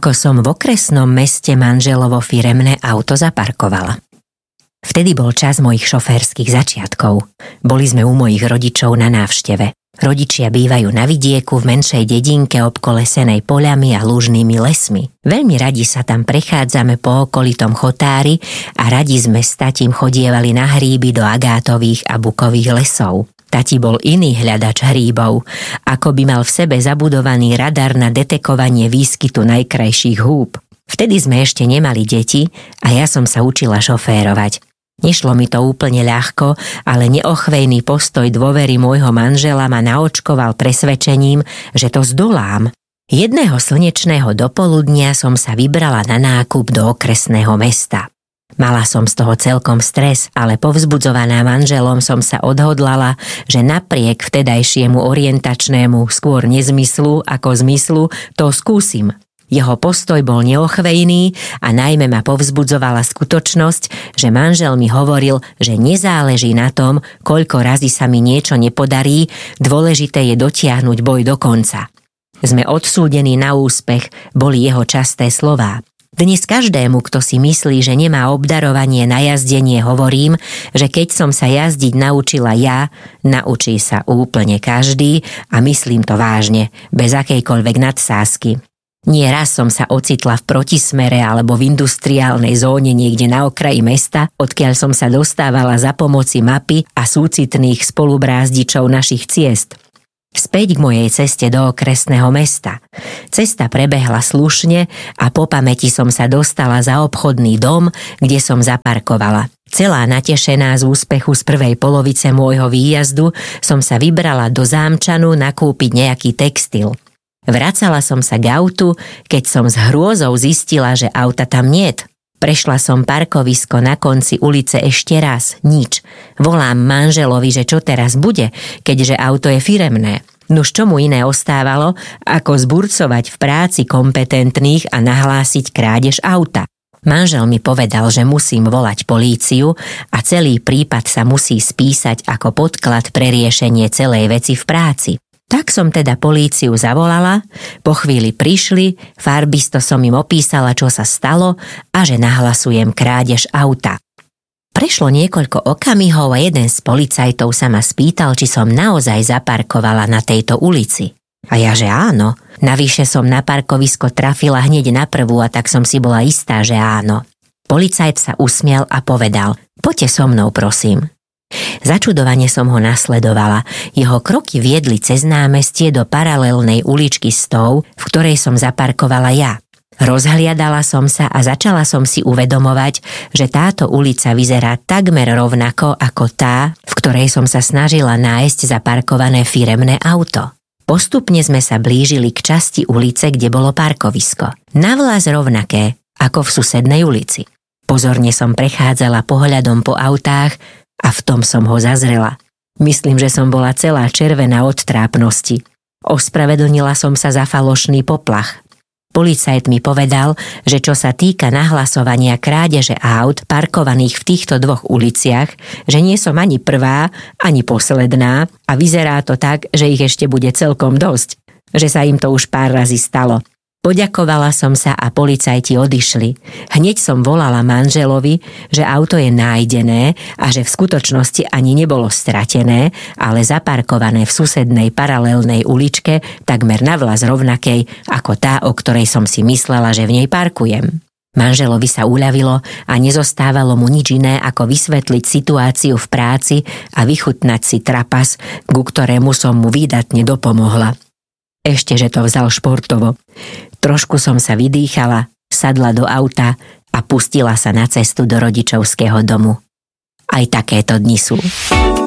ako som v okresnom meste manželovo firemné auto zaparkovala. Vtedy bol čas mojich šoférskych začiatkov. Boli sme u mojich rodičov na návšteve. Rodičia bývajú na vidieku v menšej dedinke obkolesenej poľami a lúžnými lesmi. Veľmi radi sa tam prechádzame po okolitom chotári a radi sme s tatím chodievali na hríby do agátových a bukových lesov. Tati bol iný hľadač hríbov, ako by mal v sebe zabudovaný radar na detekovanie výskytu najkrajších húb. Vtedy sme ešte nemali deti a ja som sa učila šoférovať. Nešlo mi to úplne ľahko, ale neochvejný postoj dôvery môjho manžela ma naočkoval presvedčením, že to zdolám. Jedného slnečného dopoludnia som sa vybrala na nákup do okresného mesta. Mala som z toho celkom stres, ale povzbudzovaná manželom som sa odhodlala, že napriek vtedajšiemu orientačnému skôr nezmyslu ako zmyslu to skúsim. Jeho postoj bol neochvejný a najmä ma povzbudzovala skutočnosť, že manžel mi hovoril, že nezáleží na tom, koľko razy sa mi niečo nepodarí, dôležité je dotiahnuť boj do konca. Sme odsúdení na úspech, boli jeho časté slová. Dnes každému, kto si myslí, že nemá obdarovanie na jazdenie, hovorím, že keď som sa jazdiť naučila ja, naučí sa úplne každý a myslím to vážne, bez akejkoľvek nadsázky. Nie raz som sa ocitla v protismere alebo v industriálnej zóne niekde na okraji mesta, odkiaľ som sa dostávala za pomoci mapy a súcitných spolubrázdičov našich ciest. Späť k mojej ceste do okresného mesta. Cesta prebehla slušne a po pamäti som sa dostala za obchodný dom, kde som zaparkovala. Celá natešená z úspechu z prvej polovice môjho výjazdu som sa vybrala do Zámčanu nakúpiť nejaký textil. Vracala som sa k autu, keď som s hrôzou zistila, že auta tam niet. Prešla som parkovisko na konci ulice ešte raz, nič. Volám manželovi, že čo teraz bude, keďže auto je firemné. Nuž čo mu iné ostávalo, ako zburcovať v práci kompetentných a nahlásiť krádež auta. Manžel mi povedal, že musím volať políciu a celý prípad sa musí spísať ako podklad pre riešenie celej veci v práci. Tak som teda políciu zavolala, po chvíli prišli, farbisto som im opísala, čo sa stalo a že nahlasujem krádež auta. Prešlo niekoľko okamihov a jeden z policajtov sa ma spýtal, či som naozaj zaparkovala na tejto ulici. A ja, že áno. Navyše som na parkovisko trafila hneď na prvú a tak som si bola istá, že áno. Policajt sa usmial a povedal, poďte so mnou, prosím. Začudovane som ho nasledovala. Jeho kroky viedli cez námestie do paralelnej uličky s tou, v ktorej som zaparkovala ja. Rozhliadala som sa a začala som si uvedomovať, že táto ulica vyzerá takmer rovnako ako tá, v ktorej som sa snažila nájsť zaparkované firemné auto. Postupne sme sa blížili k časti ulice, kde bolo parkovisko. Navľaz rovnaké ako v susednej ulici. Pozorne som prechádzala pohľadom po autách a v tom som ho zazrela. Myslím, že som bola celá červená od trápnosti. Ospravedlnila som sa za falošný poplach. Policajt mi povedal, že čo sa týka nahlasovania krádeže aut parkovaných v týchto dvoch uliciach, že nie som ani prvá, ani posledná a vyzerá to tak, že ich ešte bude celkom dosť. Že sa im to už pár razy stalo. Poďakovala som sa a policajti odišli. Hneď som volala manželovi, že auto je nájdené a že v skutočnosti ani nebolo stratené, ale zaparkované v susednej paralelnej uličke takmer navľaz rovnakej ako tá, o ktorej som si myslela, že v nej parkujem. Manželovi sa uľavilo a nezostávalo mu nič iné, ako vysvetliť situáciu v práci a vychutnať si trapas, ku ktorému som mu výdatne dopomohla. Ešte, že to vzal športovo. Trošku som sa vydýchala, sadla do auta a pustila sa na cestu do rodičovského domu. Aj takéto dni sú.